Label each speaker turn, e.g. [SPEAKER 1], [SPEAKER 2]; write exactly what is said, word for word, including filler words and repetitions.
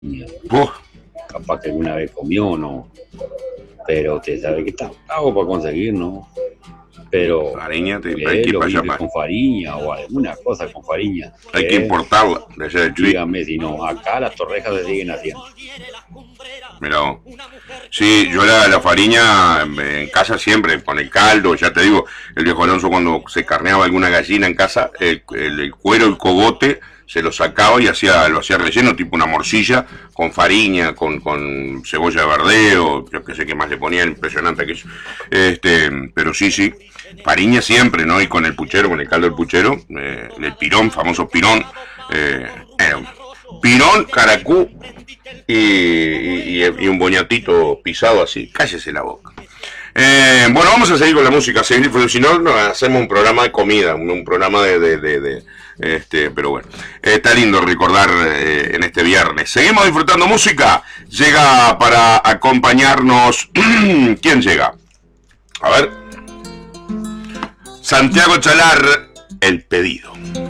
[SPEAKER 1] Uf,
[SPEAKER 2] Capaz que alguna vez comió, ¿no? Pero usted sabe que está pago para conseguir, ¿no? Pero
[SPEAKER 1] fariña, te- hay
[SPEAKER 2] eh,
[SPEAKER 1] que ir
[SPEAKER 2] los
[SPEAKER 1] para allá,
[SPEAKER 2] bifes
[SPEAKER 1] pa.
[SPEAKER 2] con fariña o alguna cosa con fariña.
[SPEAKER 1] Hay que
[SPEAKER 2] Eh,
[SPEAKER 1] importarla de allá de Chuy.
[SPEAKER 2] dígame si no, acá las torrejas se siguen haciendo.
[SPEAKER 1] Mirá vos. Sí, yo la, la fariña en, en casa siempre, con el caldo, ya te digo, el viejo Alonso cuando se carneaba alguna gallina en casa, el, el- el cuero, el cogote, se lo sacaba y hacía, lo hacía relleno, tipo una morcilla, con fariña, con, con cebolla de verdeo, yo qué sé qué más le ponía, impresionante aquello. Este, pero sí, sí, fariña siempre, ¿no? Y con el puchero, con el caldo del puchero, eh, el pirón, famoso pirón, eh, eh, pirón, caracú y, y, y un boñatito pisado así. Cállese la boca. Eh, bueno, vamos a seguir con la música, seguir, porque si no, no hacemos un programa de comida, un, un programa de, de, de, de este, pero bueno, eh, está lindo recordar eh, en este viernes. Seguimos disfrutando música. Llega para acompañarnos. ¿Quién llega? A ver. Santiago Chalar, El Pedido.